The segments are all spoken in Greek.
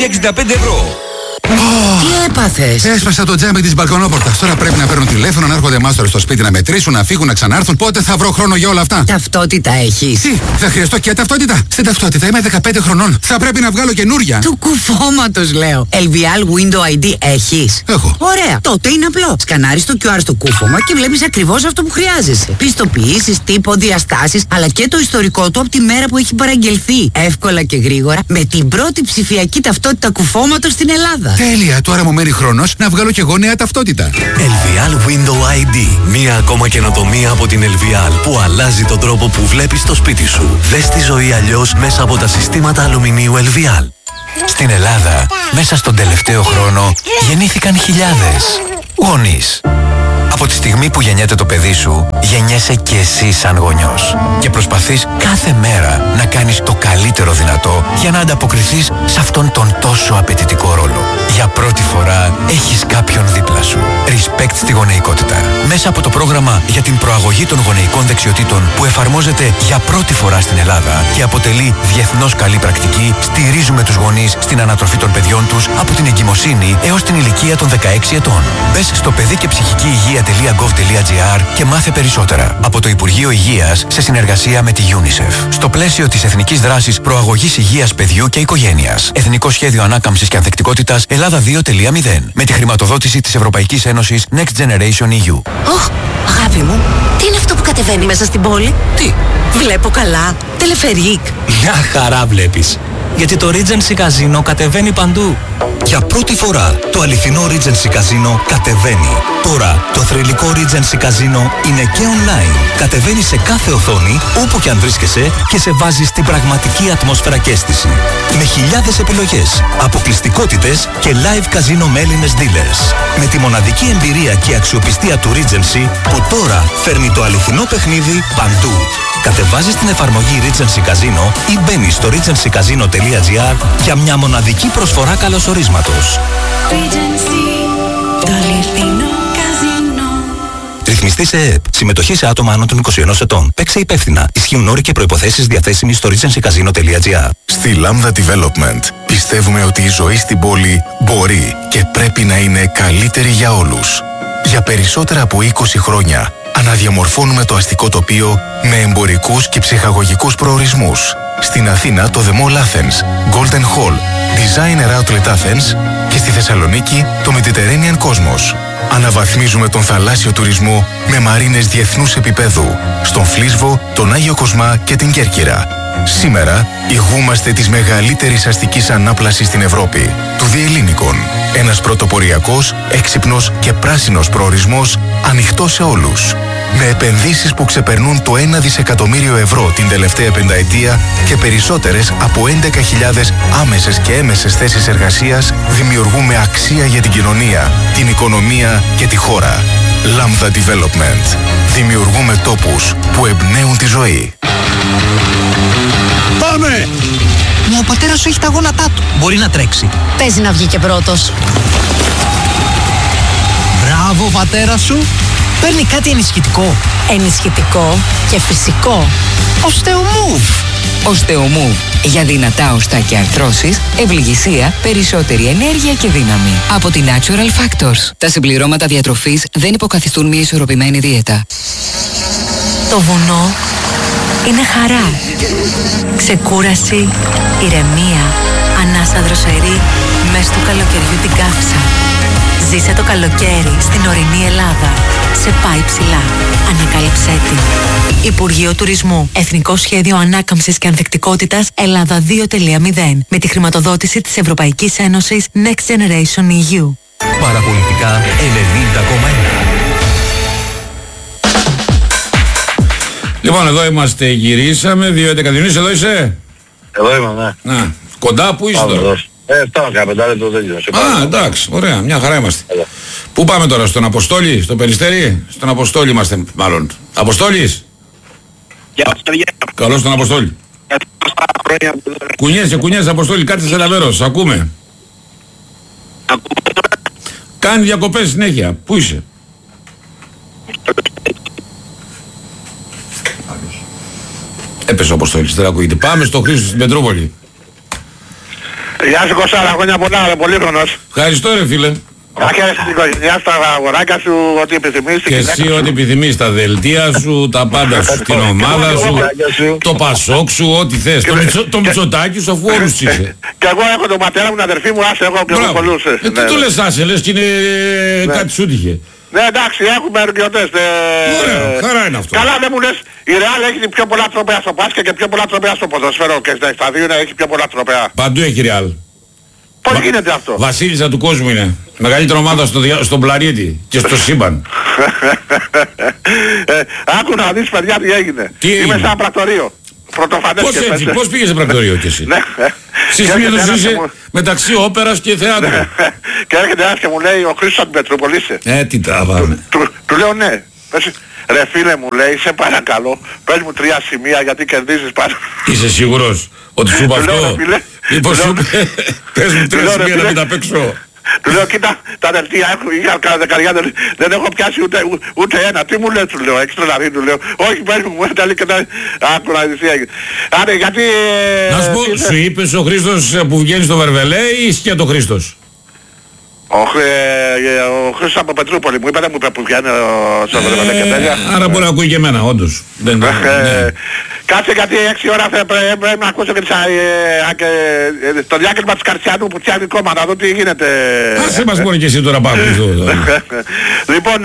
€65. Τι έπαθες? Έσπασα το τζάμι της μπαλκονόπορτας. Τώρα πρέπει να παίρνουν τηλέφωνο, να έρχονται μάστορες στο σπίτι να μετρήσουν, να φύγουν, να ξανάρθουν. Πότε θα βρω χρόνο για όλα αυτά? Ταυτότητα έχεις? Τι, θα χρειαστώ και ταυτότητα? Στην ταυτότητα είμαι 15 χρονών. Θα πρέπει να βγάλω καινούρια. Του κουφώματος λέω. LVL Window ID έχεις? Έχω. Ωραία. Τότε είναι απλό. Σκανάρεις το QR στο κούφωμα και βλέπεις ακριβώς αυτό που χρειάζεσαι. Πιστοποιήσεις, τύπο, διαστάσεις, αλλά και το ιστορικό του από τη μέρα που έχει παραγγελθεί. Εύκολα και γρήγορα με την πρώτη ψηφιακή ταυτότητα κουφώματος στην Ελλάδα. Τέλεια, τώρα μου μένει χρόνος να βγάλω κι εγώ νέα ταυτότητα. LVL Window ID. Μία ακόμα καινοτομία από την LVL που αλλάζει τον τρόπο που βλέπεις το σπίτι σου. Δες τη ζωή αλλιώς μέσα από τα συστήματα αλουμινίου LVL. Στην Ελλάδα, μέσα στον τελευταίο χρόνο, γεννήθηκαν χιλιάδες γονείς. Από τη στιγμή που γεννιέται το παιδί σου, γεννιέσαι και εσύ σαν γονιός. Και προσπαθείς κάθε μέρα να κάνεις το καλύτερο δυνατό για να ανταποκριθείς σε αυτόν τον τόσο απαιτητικό ρόλο. Για πρώτη φορά έχεις κάποιον δίπλα σου. Respect στη γονεϊκότητα. Μέσα από το πρόγραμμα για την προαγωγή των γονεϊκών δεξιοτήτων που εφαρμόζεται για πρώτη φορά στην Ελλάδα και αποτελεί διεθνώς καλή πρακτική, στηρίζουμε τους γονείς στην ανατροφή των παιδιών τους από την εγκυμοσύνη έως την ηλικία των 16 ετών. Μπες στο παιδί και ψυχική υγεία.gov.gr και μάθε περισσότερα από το Υπουργείο Υγείας σε συνεργασία με τη UNICEF. Στο πλαίσιο της Εθνικής Δράσης Προαγωγής Υγείας Παιδιού και Οικογένειας. Εθνικό Σχέδιο Ανάκαμψης και Ανθεκτικότητας Ελλάδα 2.0. Με τη χρηματοδότηση της Ευρωπαϊκής Ένωσης Next Generation EU. Ωχ, αγάπη μου, τι είναι αυτό που κατεβαίνει μέσα στην πόλη? Τι? Βλέπω καλά. Τελεφερίκ. Μια χαρά βλέπεις. Γιατί το Regency Casino κατεβαίνει παντού. Για πρώτη φορά το αληθινό Regency Casino κατεβαίνει. Τώρα το θρυλικό Regency Casino είναι και online. Κατεβαίνει σε κάθε οθόνη όπου και αν βρίσκεσαι και σε βάζει στην πραγματική ατμόσφαιρα και αίσθηση. Με χιλιάδες επιλογές, αποκλειστικότητες και live casino με Έλληνες dealers. Με τη μοναδική εμπειρία και αξιοπιστία του Regency που τώρα φέρνει το αληθινό παιχνίδι παντού. Κατεβάζεις την εφαρμογή Regency Casino ή μπαίνεις στο regencycasino.gr για μια μοναδική προσφορά καλωσορίσματος. Regency, το αληθινό καζίνο. Ρυθμιστή σε ΕΕΠ. Συμμετοχή σε άτομα άνω των 21 ετών. Παίξε υπεύθυνα. Ισχύουν όροι και προϋποθέσεις διαθέσιμοι στο regencycasino.gr. Στη Lambda Development πιστεύουμε ότι η ζωή στην πόλη μπορεί και πρέπει να είναι καλύτερη για όλους. Για περισσότερα από 20 χρόνια αναδιαμορφώνουμε το αστικό τοπίο με εμπορικούς και ψυχαγωγικούς προορισμούς. Στην Αθήνα το The Mall Athens, Golden Hall, Designer Outlet Athens και στη Θεσσαλονίκη το Mediterranean Cosmos. Αναβαθμίζουμε τον θαλάσσιο τουρισμό με μαρίνες διεθνούς επίπεδου στον Φλίσβο, τον Άγιο Κοσμά και την Κέρκυρα. Σήμερα ηγούμαστε της μεγαλύτερης αστικής ανάπλασης στην Ευρώπη, του Διελλήνικων. Ένας πρωτοποριακός, έξυπνος και πράσινος προορισμός ανοιχτός σε όλους. Με επενδύσεις που ξεπερνούν το 1 δισεκατομμύριο ευρώ την τελευταία πενταετία και περισσότερες από 11.000 άμεσες και έμεσες θέσεις εργασίας, δημιουργούμε αξία για την κοινωνία, την οικονομία και τη χώρα. Lambda Development. Δημιουργούμε τόπους που εμπνέουν τη ζωή. Πάμε! Μα ο πατέρας σου έχει τα γόνατά του. Μπορεί να τρέξει. Παίζει να βγει και πρώτος. Μπράβο, πατέρα σου. Παίρνει κάτι ενισχυτικό. Ενισχυτικό και φυσικό. Osteomove. Osteomove. Για δυνατά οστά και αρθρώσεις, ευληγησία, περισσότερη ενέργεια και δύναμη. Από τη Natural Factors. Τα συμπληρώματα διατροφής δεν υποκαθιστούν μια ισορροπημένη δίαιτα. Το βουνό είναι χαρά, ξεκούραση, ηρεμία, ανάσα δροσερή μες του καλοκαιριού την καύσα. Ζήσε το καλοκαίρι στην ορεινή Ελλάδα. Σε πάει ψηλά. Ανακάλυψέ την. Υπουργείο Τουρισμού. Εθνικό Σχέδιο Ανάκαμψης και Ανθεκτικότητας Ελλάδα 2.0. Με τη χρηματοδότηση της Ευρωπαϊκής Ένωσης Next Generation EU. Παραπολιτικά 90,1. Λοιπόν, εδώ είμαστε, γυρίσαμε. 2.11. Διονύση, εδώ είσαι? Εδώ είμαι, ναι. Να, κοντά, πού είσαι τώρα? Φτάνω κάποια 5 λεπτό, δεν ξέρω. Α, εντάξει, ωραία, μια χαρά είμαστε. Πού πάμε τώρα, στον Αποστόλη, στο Περιστέρι? Στον Αποστόλη είμαστε, μάλλον. Αποστόλης. Καλώς τον Αποστόλη. Κουνιέσαι Αποστόλη, κάτσε σε λαβέρος, ακούμε. Κάνει διακοπές συνέχεια, πού είσαι? Έπεσε ο Αποστόλης, δεν ακούγεται. Πάμε στο Χρήστο στην Πετρούπολη. Γεια σου Κωστάρα, χρόνια πολλά, ρε πολύχρονος. Ευχαριστώ ρε φίλε. Να χαίρεσαι την οικογένειά, στα αγοράκια σου, ό,τι επιθυμείς. Και εσύ ό,τι επιθυμείς, τα δελτία σου, τα πάντα σου, την ομάδα σου, το πασόκ σου, ό,τι θες. Το Μητσοτάκη σου, αφού όλους είσαι. Και εγώ έχω τον πατέρα μου, την αδερφή μου, άσε, έχω και εγώ πολλούς. Τι του λες άσε, λες και είναι κάτι σου τύχε. Ναι, εντάξει, έχουμε εργειωτές. Ωραία, χαρά είναι αυτό. Καλά, δεν μου λες, η Ρεάλ έχει πιο πολλά τρόπαια στο μπάσκετ και πιο πολλά τρόπαια στο ποδοσφαίρο και στα δύο έχει πιο πολλά τρόπαια. Παντού έχει Ρεάλ. Πώς γίνεται αυτό? Βασίλισσα του κόσμου είναι. Μεγαλύτερη ομάδα στον πλανήτη και στο σύμπαν. Άκου να δεις παιδιά τι έγινε. Είμαι σαν πρακτορείο. Πρωτοφανές πώς έτσι, πώς πήγες σε πρακτορείο κι εσύ? Συνήθως είσαι μεταξύ όπερας και θεάτρου. Και έρχεται ένας και μου λέει ο Χρήστος από την Πετρούπολη είσαι. Τι τραβάμε. Του λέω ναι. Ρε φίλε μου λέει, σε παρακαλώ, πες μου 3 σημεία γιατί κερδίζεις πάνω. Είσαι σίγουρος ότι σου είπα αυτό? Μήπως σου πες μου 3 σημεία να μην τα παίξω. Του λέω κοίτα τα δελτία είχα κάνα δεκαριά, δεν έχω πιάσει ούτε ένα. Τι μου λες του λέω, έχεις τρελαθεί του λέω. Όχι πες μου τα λέει και τα άκου να δεις τι έγινε. Άρα γιατί... Να σου πω, σου είπες ο Χρήστος που βγαίνει στο Βερβελέ ή σκέτο Χρήστος? Ο Χρήστος από Πετρούπολη μου είπε, δεν μου είπε που βγαίνει στο Βερβελέ και τέλεια. Άρα μπορεί να ακούει και εμένα όντως. Κάτσε γιατί 6 ώρα πρέπει να ακούσω και το διάκριμα της Καρτσιανού που φτιάχνει κόμμα, να δω τι γίνεται. Άσε μας μπορεί και εσύ τώρα πάμε. Λοιπόν,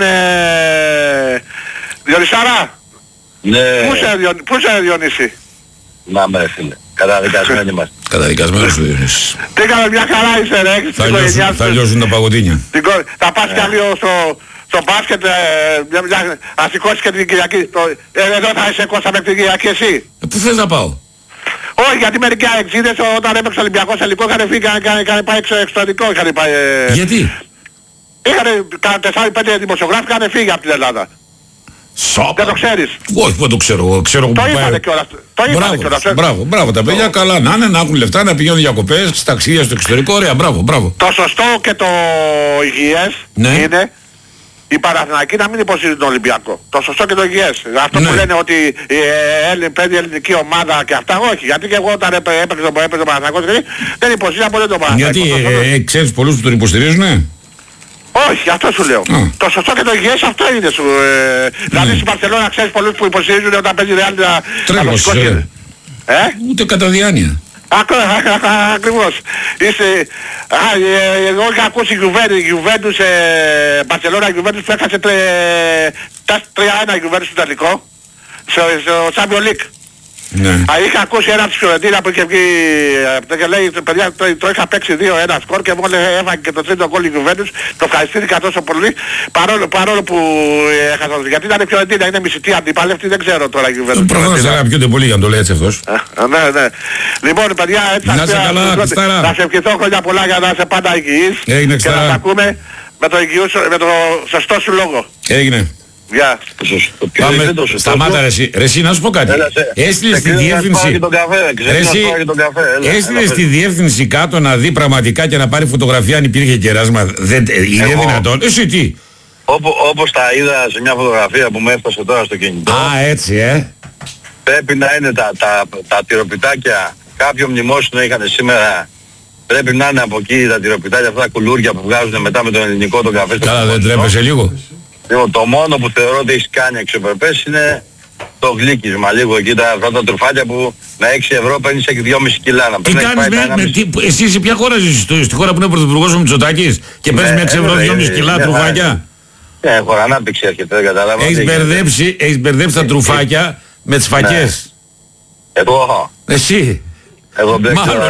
Διονυσάρα, πού είσαι Διονύση? Να με φίλε, καταδικασμένοι είμαστε. Καταδικασμένος ο Διονύσης. Τι έκαμε, μια χαρά είσαι ρε, έχεις την οικογένειά σου. Θα λιώσουν τα παγωτίνια. Θα πας κι άλλο στο μπάσκετ, να σηκώσεις και την Κυριακή. Εδώ θα είσαι Κώστα με την Κυριακή εσύ. Πού θες να πάω? Όχι, γιατί μερικοί αεξίδες όταν έπαιξε ο Ολυμπιακός Ελικό είχαν φύγει, είχαν πάει εξωτερικό. Γιατί? Είχαν 4-5 δημοσιογράφοι είχαν φύγει από την Ελλάδα. Σόπα. Δεν το ξέρεις? Όχι, δεν το ξέρω. Το είπανε κιόλας. Μπράβο, τα παιδιά καλά να είναι, να έχουν λεφτά, να πηγαίνουν διακοπές, ταξίδια στο εξωτερικό. Ωραία, μπράβο. Το σωστό και το υγιές είναι η Παναθηναϊκή να μην υποστηρίζει τον Ολυμπιακό. Το σωστό και το υγιές. Αυτό που λένε ότι παίρνει ελληνική ομάδα και αυτά, όχι. Γιατί και εγώ όταν έπαιζε ο Παναθηναϊκός δεν υποστηρίζει ποτέ τον Παναθηναϊκό. Γιατί ξέρεις πολλούς που τον υποστηρίζουνε? Όχι, αυτό σου λέω. Το σωστό και το υγιές αυτό είναι σου. Δηλαδή στην Μπαρσελόνα ξέρεις πολλούς που υποστηρίζουν όταν παίζει Ρεάλ να το σηκώσει. Ούτε κατά διάνοια. Ακριβώς. Εγώ είχα ακούσει Γιουβέντους, Μπαρσελόνα Γιουβέντους που έχασε 3-1 Γιουβέντους στο τελικό στο Champions League. Είχα ακούσει ένα της Φιωρεντίνα που είχε βγει και λέει παιδιά το είχα παίξει 2-1 σκορ και μόλις έφαγε και το τρίτο γκολ η Γιουβέντους. Το ευχαριστήθηκα τόσο πολύ παρόλο που έχασα. Γιατί ήταν η Φιωρεντίνα, είναι μισητή αντιπάλευτη, δεν ξέρω τώρα η Γιουβέντους. Προφανώς αγαπιούνται πολύ για να το λέει έτσι αυτός. Ναι. Λοιπόν παιδιά έτσι θα σε ευχηθώ χρόνια πολλά για να είσαι πάντα υγιής και να τα ακούμε με το σωστό σου λόγο. Έγινε. Γεια. Πάμε, σταμάτα ρε εσύ, να σου πω κάτι. Έστειλε στη διεύθυνση. Έστειλε στη διεύθυνση κάτω να δει πραγματικά και να πάρει φωτογραφία αν υπήρχε κεράσμα. Είναι δυνατόν? Εσύ τι? Όπως τα είδα σε μια φωτογραφία που με έφτασε τώρα στο κινητό. Έτσι πρέπει να είναι τα τυροπιτάκια. Κάποιο μνημόσυνο είχαν σήμερα. Πρέπει να είναι από εκεί τα τυροπιτάκια, αυτά τα κουλούρια που βγάζουν μετά με τον ελληνικό τον καφέ. Καλά, δεν τρέπεσαι λίγο? Το μόνο που θεωρώ ότι έχεις κάνει αξιοπρεπές είναι το γλύκισμα λίγο εκεί, αυτά τα τρουφάκια που με 6 ευρώ παίρνεις και 2,5 κιλά. Τι κάνεις εσύ σε ποια χώρα ζεις? Στη χώρα που είναι ο πρωθυπουργός ο Μητσοτάκης και παίρνεις με 6 ευρώ 2,5 κιλά τρουφάκια? Ναι, χώρα ανάπτυξη έρχεται, δεν καταλάβω. Έχεις μπερδέψει τα τρουφάκια με τις φακές. Εγώ. Εσύ. Εγώ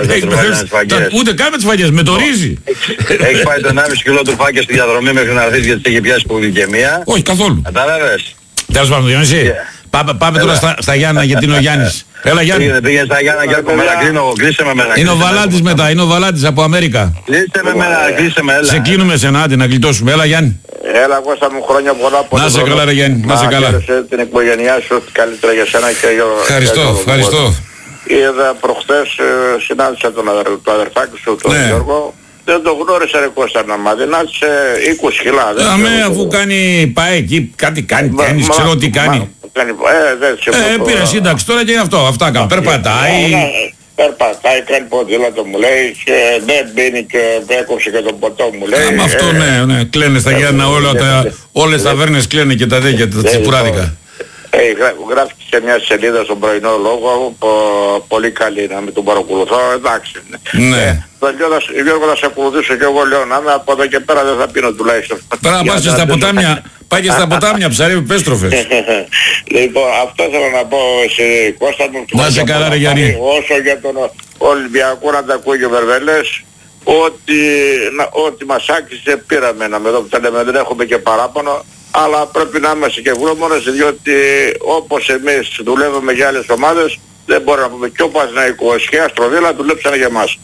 ούτε καν με τις φαγές, με το ρύζι. Έχεις πάει το 1,5 κιλό τρουφάκια στη διαδρομή μέχρι να έρθεις γιατί έχει πιάσει υπογλυκαιμία. Όχι καθόλου. Κατάλαβες? Τέλος πάντων Διονύση, πάμε τώρα στα Γιάννα γιατί είναι ο Γιάννης. Έλα Γιάννη. Πήγαινε στα Γιάννα και έρχομαι, κλείσε με μένα. Είναι ο Βαλάντης μετά, είναι ο Βαλάντης από Αμέρικα. Κλείσε με, έλα. Σε κλείνουμε σε ένα, να γλιτώσουμε. Έλα Γιάννη. Έλα Κώστα μου, χρόνια πολλά. Να σε καλά ρε Γιάννη, να σε καλά. Την οικογένειά σου, καλύτερα για σένα και για... Ευχαριστώ. Είδα προχθές, συνάντησα το αδερφάκι σου, τον Γιώργο. Δεν το γνώρισα ρε Κώστα να μάθει, να είσαι 20 χιλά. Αμέ αφού πάει εκεί, κάτι κάνει, τένις, ξέρω τι κάνει. Πήρε σύνταξη τώρα και αυτό, αυτά κάνει, περπατάει. περπατάει, κάνει ποδήλατο μου λέει και δεν μπαίνει και έκοψε και τον ποτό μου λέει. Με αυτό ναι, κλαίνε στα Γιάννα όλες τα ταβέρνες κλαίνε και τα δέκια, τα τσιπουράδικα. Γράφει σε μια σελίδα στον πρωινό λόγο, πολύ καλή να μην τον παρακολουθώ, εντάξει. Ναι. Γιώργο θα σε ακολουθήσω και εγώ λέω να είμαι από εδώ και πέρα δεν θα πίνω τουλάχιστον. Πρέπει να πας στα ποτάμια, πάει και στα ποτάμια ψαρεύει πέστροφες. Λοιπόν, αυτό θέλω να πω σε Κώστα μου. Να σε καλά ρε Γιάννη. Όσο για τον Ολυμπιακό να τα ακούει ο Βερβέλες, ότι μας άκησε πήραμε να με δω που τα λέμε, δεν έχουμε και παράπονο. Αλλά πρέπει να είμαστε και ευγνώμονες διότι όπως εμείς δουλεύουμε για άλλες ομάδες δεν μπορούμε να πούμε και ο Παναθηναϊκός και η Αστροδήλα δουλέψανε για εμάς.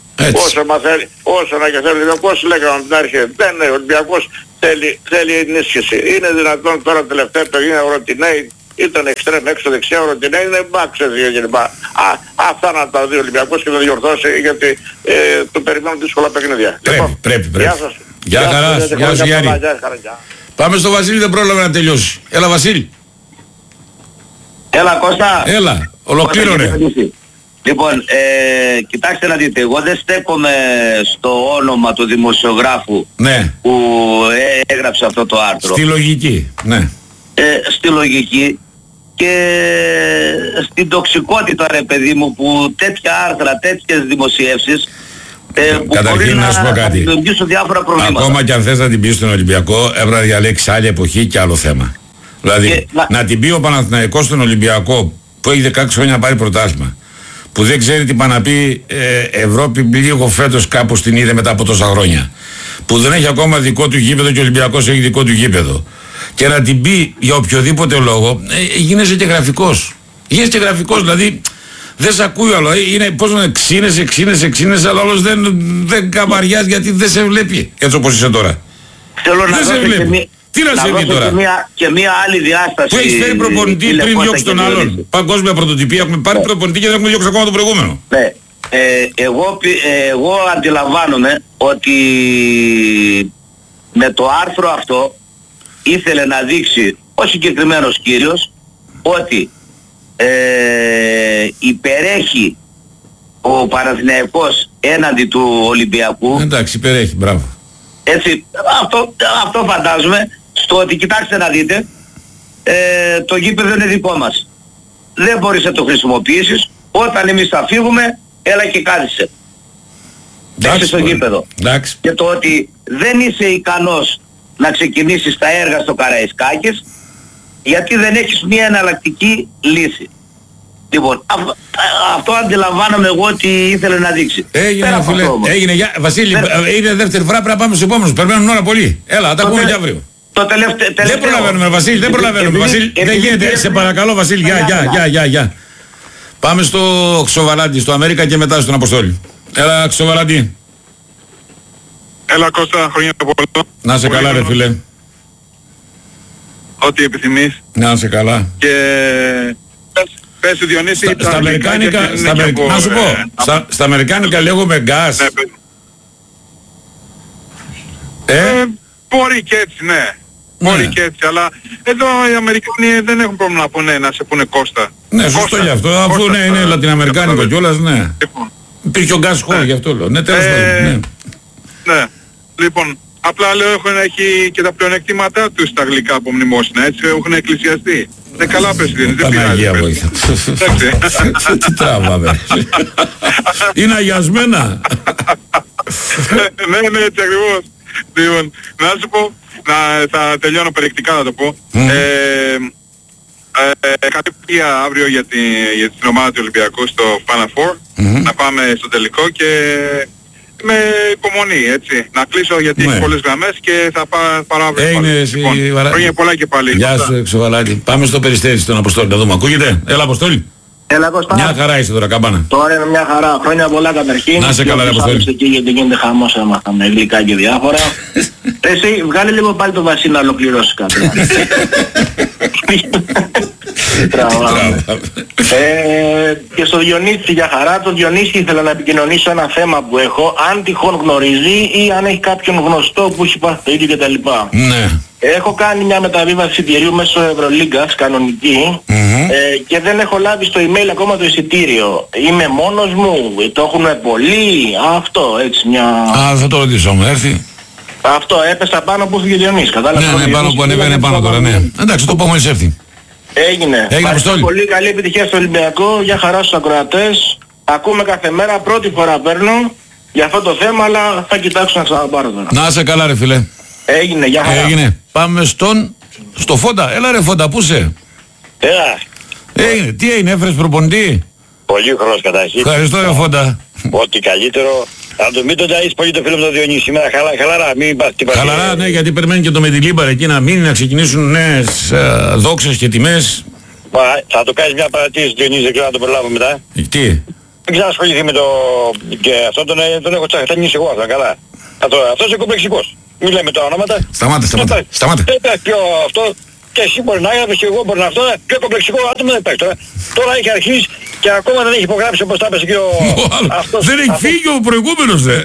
Όσο να και θέλει ο Ολυμπιακός λέγαμε από την αρχή δεν είναι ο Ολυμπιακός θέλει ενίσχυση. Είναι δυνατόν τώρα τελευταία το είναι ο Ροτινέη ήταν εξτρέμ έξω δεξιά ο Ροτινέη είναι μπάξες κλπ. Αυτά να τα δει ο Ολυμπιακός και να διορθώσει γιατί του περιμένουν δύσκολα παιχνίδια. Πρέπει. Γεια χαρά, γεια σου Γιάννη. Πάμε στο Βασίλη, δεν πρόλαβε να τελειώσει. Έλα Βασίλη. Έλα Κώστα. Έλα, ολοκλήρωνε. Λοιπόν, κοιτάξτε να δείτε, εγώ δεν στέκομαι στο όνομα του δημοσιογράφου που έγραψε αυτό το άρθρο. Στη λογική, ναι. Στη λογική και στην τοξικότητα ρε παιδί μου που τέτοια άρθρα, τέτοιες δημοσιεύσεις καταρχήν να σου πω κάτι. Διάφορα προβλήματα. Ακόμα και αν θες να την πει στον Ολυμπιακό, έπρεπε να διαλέξει άλλη εποχή και άλλο θέμα. Δηλαδή, να την πει ο Παναθηναϊκός στον Ολυμπιακό που έχει 16 χρόνια να πάρει πρωτάθλημα, που δεν ξέρει τι πάει να πει Ευρώπη, λίγο φέτος κάπως την είδε μετά από τόσα χρόνια, που δεν έχει ακόμα δικό του γήπεδο και ο Ολυμπιακός έχει δικό του γήπεδο, και να την πει για οποιοδήποτε λόγο, γίνεσαι και γραφικός. Γίνεσαι και γραφικός, δηλαδή. Δεν σ' ακούει άλλο, είναι πώς να ξύνεσαι, αλλά όλος δεν καμπαριάζει γιατί δεν σε βλέπει έτσι όπως είσαι τώρα. Θέλω να δώσω τι να σε βλέπει τώρα. Και μία άλλη διάσταση. Που έχεις φέρει προπονητή πριν διώξει τον άλλον. Παγκόσμια πρωτοτυπία, έχουμε πάρει προπονητή και δεν έχουμε διώξει ακόμα τον προηγούμενο. Ναι. Εγώ αντιλαμβάνομαι ότι με το άρθρο αυτό ήθελε να δείξει ο συγκεκριμένος κύριος ότι υπερέχει ο Παναθηναϊκός έναντι του Ολυμπιακού. Εντάξει, υπερέχει, μπράβο. Έτσι, αυτό φαντάζομαι, στο ότι κοιτάξτε να δείτε, το γήπεδο είναι δικό μας. Δεν μπορείς να το χρησιμοποιήσεις, όταν εμείς θα φύγουμε, έλα και κάθισε. Παίξε στο γήπεδο. Εντάξει. Και το ότι δεν είσαι ικανός να ξεκινήσεις τα έργα στο Καραϊσκάκης, γιατί δεν έχεις μια εναλλακτική λύση. Λοιπόν, αυτό αντιλαμβάνομαι εγώ ότι ήθελε να δείξει. Έγινε φίλε, έγινε. Βασίλη, είναι δεύτερη φορά, πρέπει να πάμε στους επόμενους. Περιμένουν ώρα πολύ. Έλα, τα πούμε και αύριο. Δεν προλαβαίνουμε Βασίλη, δεν προλαβαίνουμε Βασίλη. Δεν γίνεται, σε παρακαλώ Βασίλη, γεια. Πάμε στο Ξοβαλάντι, στο Αμέρικα και μετά στον Αποστόλη. Έλα Ξοβαλάντι. Έλα Κώστα, χρόνια πολλά. Να σε καλά ρε φίλε. Ό,τι επιθυμείς. Να είσαι καλά. Και πες του Διονύση στα αμερικάνικα, να σου πω, στα αμερικάνικα λέγομαι γκάς. Μπορεί και έτσι, ναι. Μπορεί και έτσι, αλλά εδώ οι Αμερικάνοι δεν έχουν πρόβλημα να πούνε, να σε πούνε Κώστα. Ναι, σωστό γι' αυτό, αφού ναι, είναι λατινοαμερικάνικο κιόλας, ναι. Υπήρχε ο γκάς χώρο γι' αυτό λέω. Ναι, τέλος πάντων, ναι. Λοιπόν, απλά λέω έχει και τα πλεονεκτήματά του στα γλυκά από μνημόσυνα, έτσι έχουν εκκλησιαστεί. Ναι, καλά πες, δεν πειράζει. Παναγία βοήθεια. Τι τράβαμε. Είναι αγιασμένα. Ναι, έτσι ακριβώς. Λοιπόν, να σου πω, θα τελειώνω περιεκτικά να το πω. Κάτι αύριο για την ομάδα του Ολυμπιακού στο Final Four. Να πάμε στο τελικό και με υπομονή, έτσι. Να κλείσω γιατί έχει πολλές γραμμές και θα πάρω αύριο. Χρόνια πολλά και πάλι. Γεια σου Ξοβαλάκη. Πάμε στο Περιστέρι, στον Αποστόλη, να δούμε. Ακούγεται. Έλα Αποστόλη. Έλα Κώστα. Μια χαρά είσαι τώρα, καμπάνα. Τώρα είναι μια χαρά. Χρόνια πολλά καταρχήν. Να σε καλά ρε Αποστόλη. Εκεί γιατί γίνεται χαμός άμα θα με γλυκά και διάφορα. Εσύ βγάλε λίγο πάλι το Βασίλη να ολοκληρώσει κάτι. Και στο Διονύση για χαρά, το Διονύση ήθελα να επικοινωνήσω ένα θέμα που έχω, αν τυχόν γνωρίζει ή αν έχει κάποιον γνωστό που έχει πάθει το ίδιο κτλ. Ναι. Έχω κάνει μια μεταβίβαση εισιτηρίου μέσω Ευρωλίγκας κανονική και δεν έχω λάβει στο email ακόμα το εισιτήριο. Είμαι μόνος μου, το έχουν πολλοί, αυτό έτσι μια... Θα το ρωτήσω μου, έρθει. Αυτό, έπεσα πάνω που έφυγε ο Διονύσης, κατάλαβα. Ναι, πάνω που ανέβαινε πάνω τώρα, ναι. Εντάξει, το πω μόλις έρθει. Έγινε. Ευχαριστώ πολύ, καλή επιτυχία στο Ολυμπιακό, για χαρά στους ακροατές. Ακούμε κάθε μέρα, πρώτη φορά παίρνω για αυτό το θέμα, αλλά θα κοιτάξω να ξαναπάρω τώρα. Να είσαι καλά ρε φίλε. Έγινε, για χαρά. Έγινε. Πάμε στο Φόντα. Έλα ρε Φόντα, πού είσαι? Έλα. Τι έγινε, έφερες προπονητή? Πολύ χρόνος καταρχήν. Ευχαριστώ ρε Φόντα. Ό,τι καλύτερο. Αν το μην τον ταΐσεις πολύ το φίλο μου το Διονύση σήμερα, χαλαρά, μην πας τίποτα. Χαλαρά, ναι, γιατί περιμένει και το Μεντιλίμπαρ εκεί να μείνει, να ξεκινήσουν νέες δόξες και τιμές. Θα το κάνεις μια παρατήρηση Διονύση, δεν ξέρω να το προλάβω μετά. Τι? Δεν ξανασχοληθεί με το... και αυτό τον έχω τσαχτανίσει εγώ αυτό, καλά. Αυτός είναι κομπλεξικός. Μην λέμε τα ονόματα. Σταμάτα. Δεν υπάρχει πιο αυτό. Και εσύ μπορεί να έγραφες και εγώ μπορεί να αυτό. Πιο κομπλεξικό άτομο δεν υπάρχει τώρα. Τώρα έχει αρχίσει και ακόμα δεν έχει υπογράψει όπως τα έπαιζε και ο... Δεν έχει φύγει ο προηγούμενος δε.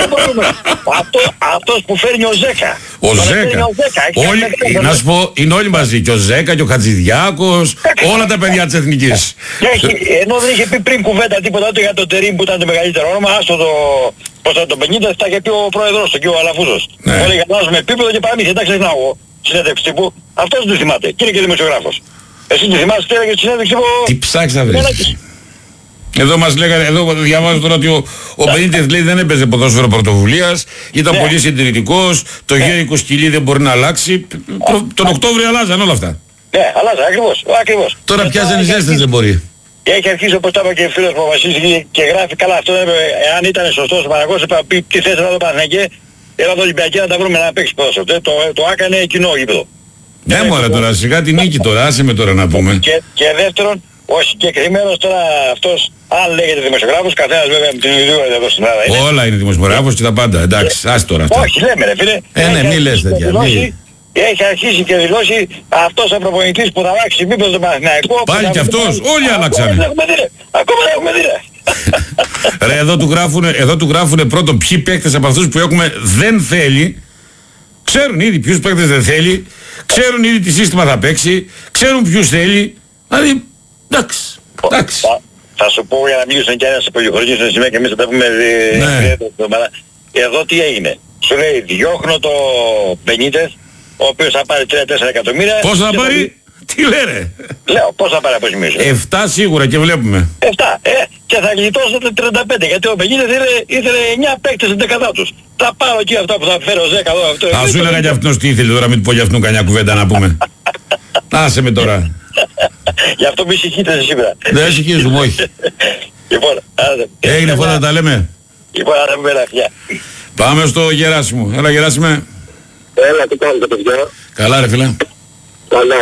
Αυτός που φέρνει ο Ζέκα. Ο Ζέκα. Να σου πω, είναι όλοι μαζί. Και ο Ζέκα και ο Χατζηδιάκος, όλα τα παιδιά της Εθνικής. Ενώ δεν είχε πει πριν κουβέντα τίποτα ούτε για τον Τερίμ που ήταν το μεγαλύτερο όνομα, άστο το... Πώς θα το 50 θα είχε πει ο πρόεδρος του και ο Αλαφούζος. Όλοι αλλάζουμε επίπεδο και παραμύθια, εντάξει ξεχνάω εγώ. Συνέντευξη τύπου, αυτός δεν τη θυμάται και είναι και δημοσιογράφος. Εσύ τη θυμάσαι τι έλεγε στη συνέντευξη τύπου? Τι ψάξεις να βρεις? Εδώ μας λέγανε, εδώ διαβάζω τώρα ότι ο Μπενίτεθ λέει δεν έπαιζε ποδόσφαιρο πρωτοβουλίας, ήταν πολύ συντηρητικός, το γέρικο σκυλί δεν μπορεί να αλλάξει. Τον Οκτώβριο αλλάζαν όλα αυτά. Ναι, αλλάζαν ακριβώς. Τώρα πιάζανε ζέστες δεν μπορεί. Έχει αρχίσει όπως τα είπε και ο φίλος μου ο Βασίλης και γράφει καλά αυτό, εάν ήταν σωστός ο Παναγός, είπα τι θες να το Παναγέ, έλα το Ολυμπιακή να τα βρούμε να παίξει ποδόσφαιρο. Το έκανε κοινό γήπεδο. Ναι μωρέ τώρα, σιγά την νίκη τώρα, άσε με τώρα να πούμε. Και δεύτερον, ο συγκεκριμένος τώρα αυτός, αν λέγεται δημοσιογράφος, καθένας βέβαια με την ιδιότητα εδώ στην Ελλάδα. Όλα είναι δημοσιογράφος και τα πάντα, εντάξει, άσε τώρα αυτά. Όχι, λέμε ρε φίλε. Ναι, μη λες τέτοια. Έχει αρχίσει και δηλώσει αυτός ο προπονητής που θα αλλάξει επίπεδο στο Παναθηναϊκό. Πάλι κι αυτός, όλοι αλλάξανε. Ακόμα δεν έχουμε δει ρε. Ρε, εδώ του γράφουνε πρώτον ποιοι παίκτες από αυτούς που έχουμε δεν θέλει. Ξέρουν ήδη ποιους παίκτες δεν θέλει. Ξέρουν ήδη τι σύστημα θα παίξει. Ξέρουν ποιους θέλει. Δηλαδή, εντάξει. Θα σου πω για να μιλήσουν κι ένας πολυχωρητής σήμερα και εμείς θα τα πούμε εδώ τι έγινε. Σου λέει διώχνω το Μπενίτεθ, ο οποίος θα πάρει 3-4 εκατομμύρια. Πώς θα πάρει? Τι λέρε? Λέω πώς θα πάρει από εμείς. 7 σίγουρα και βλέπουμε. 7. Και θα γλιτώσω το 35 γιατί ο Μπενίτεθ ήθελε 9 παίκτες στην δεκαδά τους. Θα πάρω εκεί αυτά που θα φέρω 10 εδώ αυτό. Θα σου έλεγα κι αυτός τι ήθελε τώρα, μην του πω για αυτόν κανιά κουβέντα να πούμε. Άσε με τώρα. Γι' αυτό μη συγχύτεσαι σήμερα. Δεν συγχύζουμε, όχι. Λοιπόν, έγινε φώτα τα λέμε. Λοιπόν, άρα με λαφιά. Πάμε στο Γεράσιμο. Έλα Γεράσιμε. Έλα, τι κάνετε παιδιά? Καλά ρε φίλε. Καλά.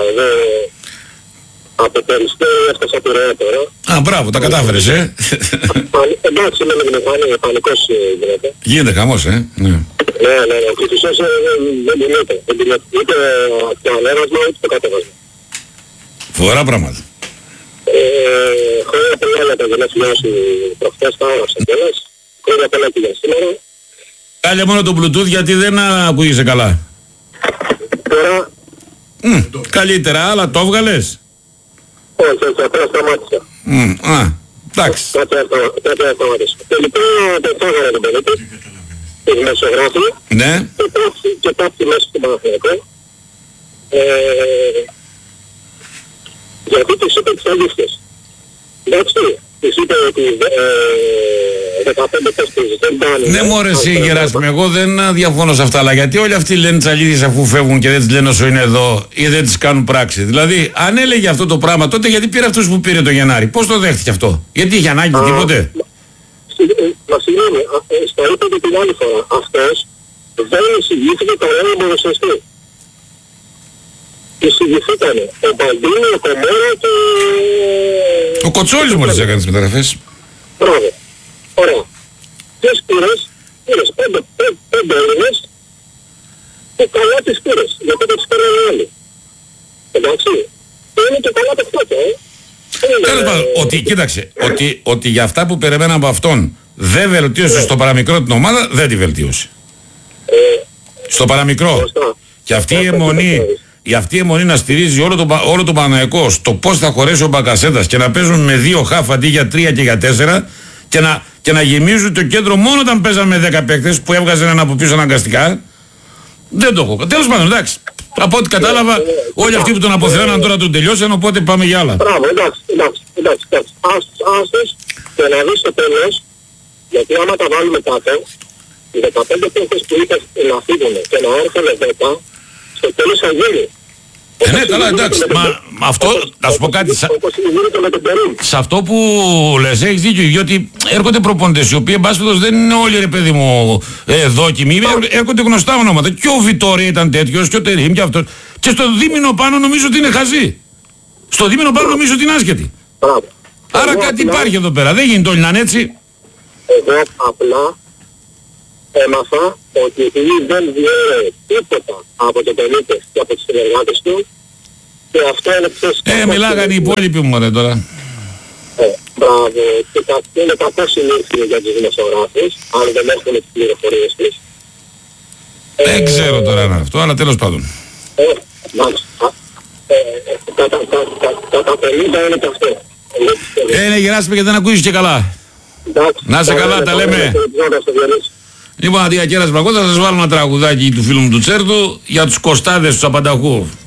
Από Περιστέρι έφτασα Πειραιά τώρα. Α, μπράβο, τα κατάφερες, Εντάξει, είμαι με μηχανή, πανικός γίνεται. Γίνεται χαμός, Ναι. Ναι, ο Χριστός δεν πουλείται. Ούτε το ανέβασμα, ούτε το κατέβασμα. Φοβερά πράγματα. Χρόνια πολλά για τα γενέθλιά σου προχτές, τα έγραψα κιόλας. Χρόνια πολλά και για σήμερα. Κάλε μόνο το Bluetooth γιατί δεν ακούγεσαι καλά. Τώρα... Καλύτερα, αλλά το έβγαλες? Όχι, απλά σταμάτησα. Εντάξει. Πρέπει να σταματήσω. Τελικά δεν θα έγραφε τον παιδί του, τη δημοσιογράφη, και πάψει μέσα στον Παναθηναϊκό. Γιατί της είπε τις αλήθειες. Εντάξει, της είπε ότι 15 τέστες δεν πάνε. Ναι μωρέ εσύ Γεράσιμο, εγώ δεν διαφωνώ σε αυτά, αλλά γιατί όλοι αυτοί λένε τις αλήθειες αφού φεύγουν και δεν τις λένε όσο είναι εδώ ή δεν τις κάνουν πράξη? Δηλαδή, αν έλεγε αυτό το πράγμα τότε γιατί πήρε αυτούς που πήρε το Γενάρη? Πώς το δέχτηκε αυτό? Γιατί είχε ανάγκη τίποτε? Μα συγγνώμη, στο είπα και την άλλη φορά, αυτές δεν εισηγήθηκε κανένα μονοσιαστή. Εισηγηθήκανε ο Μπαντίνο, ο Κομέρα και... Ο Κοτσόλης μόλις έκανε τις μεταγραφές. Μπράβο. Ωραία. Ποιες πήρες 5 Έλληνες που καλά τις πήρες, γιατί δεν τις πήραν όλοι. Εντάξει. Είναι και καλά παιχνίδια, Τέλος πάντων, κοίταξε, ότι για αυτά που περιμέναμε από αυτόν δεν βελτίωσε στο παραμικρό την ομάδα, δεν τη βελτίωσε. Στο παραμικρό. Και αυτή η αιμονή να στηρίζει όλο το Παναθηναϊκό στο πώς θα χωρέσει ο Μπακασέτας και να παίζουν με 2 χαφ αντί για 3 και για 4 και να γεμίζουν το κέντρο μόνο όταν παίζανε με 10 παίκτες που έβγαζαν ένα από πίσω αναγκαστικά. Δεν το έχω. Τέλος πάντων, εντάξει. Από ό,τι κατάλαβα, όλοι αυτοί που τον αποθεώναν τώρα τον τελειώσαν, οπότε πάμε για άλλα. Μπράβο, εντάξει. Άστος και να δεις το τέλος, γιατί άμα τα βάλουμε κάτω, οι 15 παίκτες που είπες να φύγουν και να έρθουν 10, στο τέλος θα γίνει. Ναι, καλά, εντάξει. Μα αυτό, να σου πω κάτι. Σε αυτό που λες έχεις δίκιο, διότι έρχονται προπονητές οι οποίοι εν πάση περιπτώσει δεν είναι όλοι, ρε παιδί μου, δόκιμοι. Έρχονται γνωστά ονόματα. Και ο Βιτόρια ήταν τέτοιος, και ο Τερίμ και αυτός. Και στο δίμηνο πάνω νομίζω ότι είναι χαζή. Στο δίμηνο πάνω νομίζω ότι είναι άσχετη. Άρα κάτι υπάρχει εδώ πέρα. Δεν γίνεται όλοι να είναι έτσι. Εγώ απλά έμαθα ότι επειδή δεν διέρεε τίποτα από τον Πενίτες και από τους συνεργάτες του, και αυτό είναι πιο μιλάγανε οι υπόλοιποι μου ρε τώρα. Μπράβο, και είναι κακό συνήθειο για τους δημοσιογράφους, αν δεν έχουν τις πληροφορίες τους. Δεν ξέρω τώρα αν αυτό, αλλά τέλος πάντων. Κατά 50 είναι και αυτό. Ναι, γεράσουμε και δεν ακούσεις και καλά. Να σε καλά, τα λέμε. Λοιπόν, αντί για κέρας Μπακό, θα σας βάλω ένα τραγουδάκι του φίλου μου του Τσέρτου για τους Κωστάδες του Απανταχού.